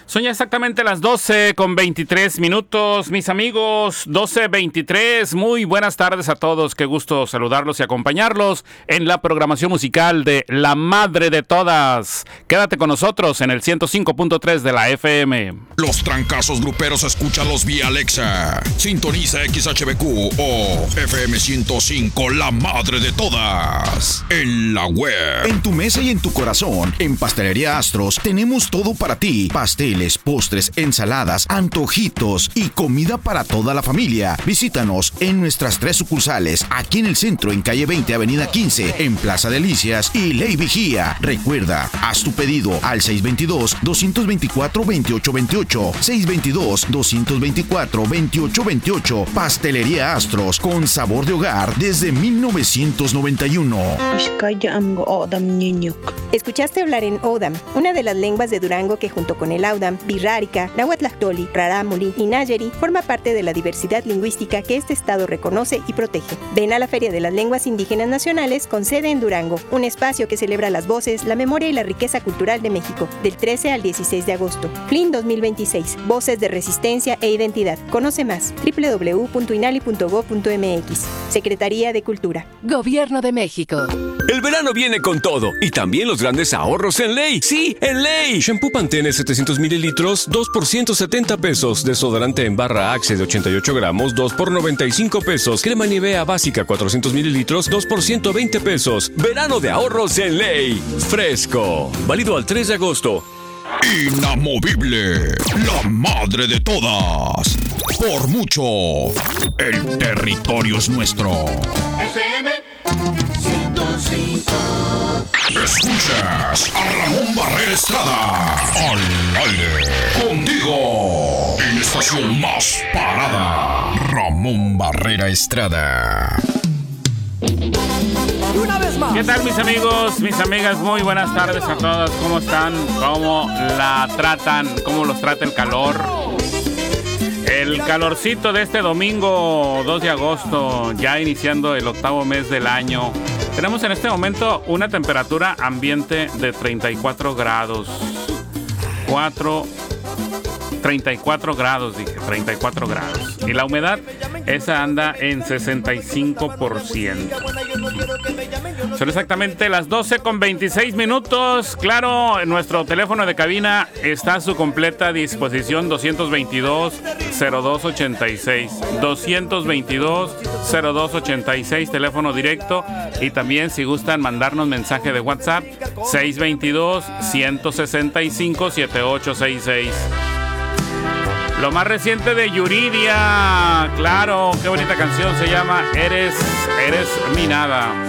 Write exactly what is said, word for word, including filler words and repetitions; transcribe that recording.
Son ya exactamente las doce con veintitrés minutos, mis amigos, doce veintitrés. Muy buenas tardes a todos, qué gusto saludarlos y acompañarlos en la programación musical de La Madre de Todas. Quédate con nosotros en el ciento cinco punto tres de la F M. Los trancazos gruperos, escúchalos vía Alexa. Sintoniza X H B Q o F M ciento cinco, La Madre de Todas. En la web, en tu mesa y en tu corazón, en Pastelería Astros tenemos todo para ti. Pastel, postres, ensaladas, antojitos y comida para toda la familia. Visítanos en nuestras tres sucursales, aquí en el centro, en calle veinte, avenida quince, en Plaza Delicias y Ley Vigía. Recuerda, haz tu pedido al seis dos dos, dos dos cuatro, dos ocho dos ocho, seis dos dos, dos dos cuatro, dos ocho dos ocho. Pastelería Astros, con sabor de hogar desde mil novecientos noventa y uno. Escuchaste hablar en Odam, una de las lenguas de Durango que junto con el Audam, Birrárica, Nahuatlactoli, Rarámuri y Nayeri forma parte de la diversidad lingüística que este estado reconoce y protege. Ven a la Feria de las Lenguas Indígenas Nacionales con sede en Durango, un espacio que celebra las voces, la memoria y la riqueza cultural de México, del trece al dieciséis de agosto. F L I N dos mil veintiséis, Voces de Resistencia e Identidad. Conoce más, doble u doble u doble u punto inali punto gob punto eme equis. Secretaría de Cultura. Gobierno de México. El verano viene con todo y también los grandes ahorros en Ley. ¡Sí, en Ley! Shampoo Pantene setecientos mililitros, dos por ciento setenta pesos. Desodorante en barra Axe de ochenta y ocho gramos, dos por noventa y cinco pesos. Crema Nivea básica cuatrocientos mililitros, dos por ciento veinte pesos. Verano de ahorros en Ley. Fresco. Válido al tres de agosto. Inamovible, la madre de todas. Por mucho, el territorio es nuestro. F M ciento cinco. Escuchas a Ramón Barrera Estrada al aire contigo en la estación más parada. Ramón Barrera Estrada. Una vez más. ¿Qué tal, mis amigos, mis amigas? Muy buenas tardes a todos. ¿Cómo están? ¿Cómo la tratan? ¿Cómo los trata el calor? El calorcito de este domingo dos de agosto, ya iniciando el octavo mes del año. Tenemos en este momento una temperatura ambiente de treinta y cuatro grados. cuatro, treinta y cuatro grados, dije, treinta y cuatro grados. Y la humedad, esa anda en sesenta y cinco por ciento. Son exactamente las doce con veintiséis minutos. Claro, nuestro teléfono de cabina está a su completa disposición, doscientos veintidós, cero dos ochenta y seis. doscientos veintidós, cero dos ochenta y seis, teléfono directo. Y también, si gustan mandarnos mensaje de WhatsApp, seis dos dos, uno seis cinco, siete ocho seis seis. Lo más reciente de Yuridia, claro, qué bonita canción, se llama Eres, Eres mi nada.